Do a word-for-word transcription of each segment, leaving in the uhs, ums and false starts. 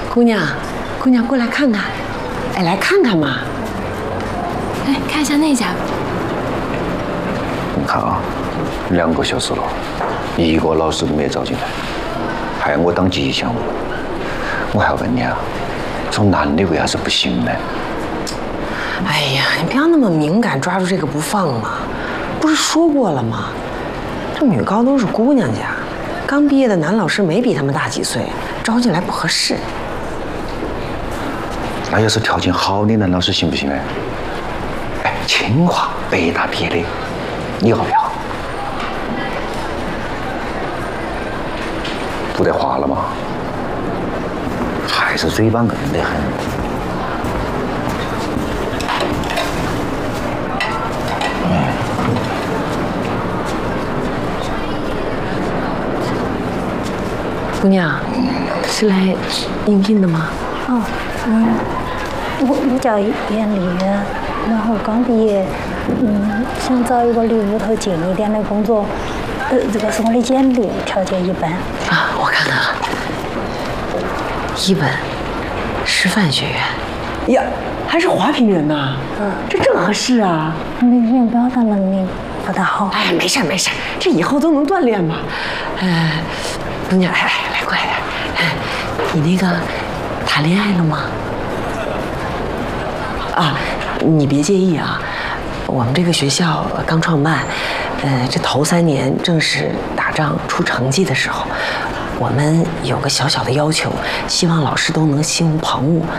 姑娘，姑娘过来看看，哎，来看看嘛。 哎，看一下那家。 你看啊，两个小时了，一个老师都没招进来，害我当吉祥物。我还要问你啊，这男的为啥子不行呢？ 哎呀，你不要那么敏感，抓住这个不放嘛。不是说过了吗？这女高都是姑娘家，刚毕业的男老师没比他们大几岁，招进来不合适。 那要是条件好的男老师行不行呢？哎，清华、北大毕业的，你要不要？不得话了吗？还是嘴巴硬得很。 姑娘，是来应聘的吗？ 哦，嗯，我我叫严丽媛，然后刚毕业，嗯，想找一个离屋头近一点的工作。呃，这个是我的简历，条件一般。 啊，我看看啊，一本，师范学院，呀，还是华坪人呐，嗯，这正合适啊。 我的语言表达能力不大好。 哎，没事没事，这以后都能锻炼嘛。呃，姑娘，来来来，过来点。你那个谈恋爱了吗？啊，你别介意啊，我们这个学校刚创办，呃，这头三年正是打仗出成绩的时候，我们有个小小的要求，希望老师都能心无旁骛。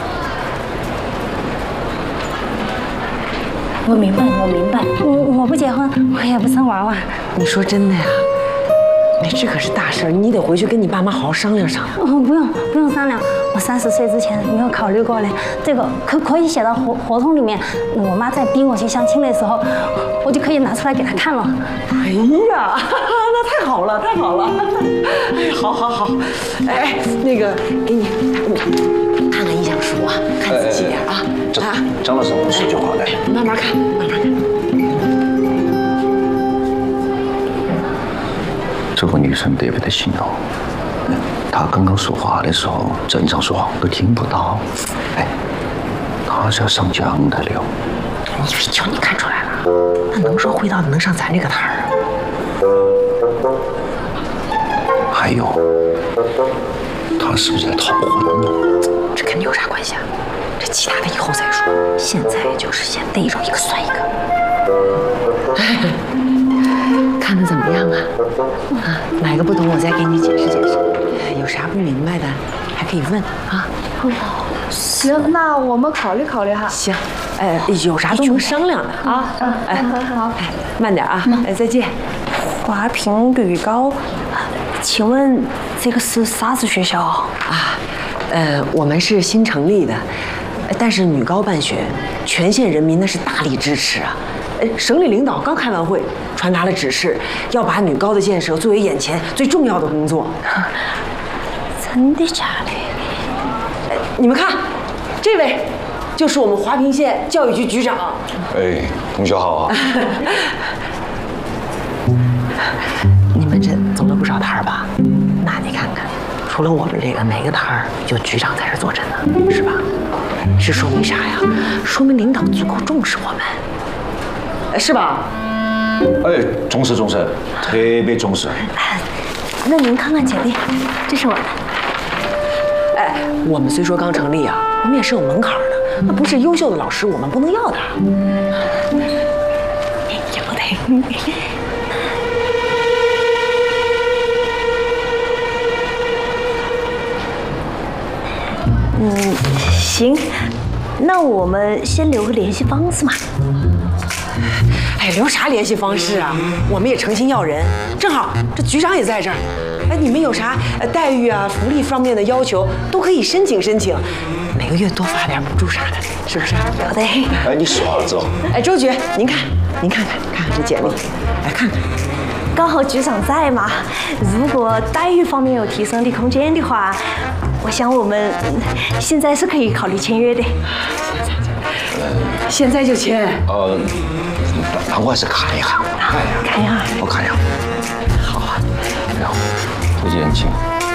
我明白，我明白，我我不结婚，我也不生娃娃。 你说真的呀？哎，这可是大事儿，你得回去跟你爸妈好好商量商量。 哦，不用不用商量，我三十岁之前没有考虑过的，这个可可以写到合合同里面。我妈在逼我去相亲的时候，我就可以拿出来给她看了。 哎呀，那太好了，太好了！哎，好好好，哎，那个给你，你看看意向书啊，看仔细点啊。 啊，张老师，我说句话来， 慢慢看，慢慢看。 这个女生特别的行哦，她刚刚说话的时候，正常说话我都听不到。哎，她是要上讲台的哟。 你以为就你看出来了？那能说会道的能上咱这个台儿啊？ 还有，她是不是在逃婚呢？ 这跟你有啥关系啊？这其他的以后再说，现在就是先逮着一个算一个。看得怎么样啊？啊，哪个不懂我再给你解释解释。有啥不明白的还可以问啊。 行，那我们考虑考虑哈。 行，呃，有啥都能商量的啊。 嗯，哎，好， 哎，慢点啊。哎，再见。 华坪女高，请问这个是啥子学校啊？ 呃，我们是新成立的，但是女高办学，全县人民那是大力支持啊。呃，省里领导刚开完会，传达了指示，要把女高的建设作为眼前最重要的工作。 真的假的？ 你们看，这位就是我们华坪县教育局局长。 哎，同学好啊。 你们这走了不少摊儿吧？那你看看，除了我们这个，哪个摊儿就局长在这坐着呢？是吧？这说明啥呀？说明领导足够重视我们，是吧？ 哎，重视重视，特别重视。 那您看看简历，这是我的。 哎，我们虽说刚成立啊，我们也是有门槛的，那不是优秀的老师我们不能要的。也不得。 嗯，行，那我们先留个联系方式嘛。 哎，留啥联系方式啊？我们也诚心要人，正好这局长也在这儿。哎，你们有啥待遇啊、福利方面的要求，都可以申请申请，每个月多发点补助啥的，是不是？ 好的。 哎，你说啥子哦？ 哎，周局，您看，您看看，看看这简历，来看看。 刚好局长在嘛，如果待遇方面有提升的空间的话，我想我们现在是可以考虑签约的。 现在就签？ 呃，那我还是看一下。 看一下。 我看一下。好啊。然后，这件请。